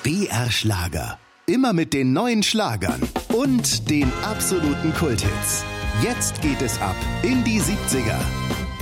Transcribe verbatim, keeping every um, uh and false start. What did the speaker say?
B R Schlager. Immer mit den neuen Schlagern und den absoluten Kulthits. Jetzt geht es ab in die siebziger.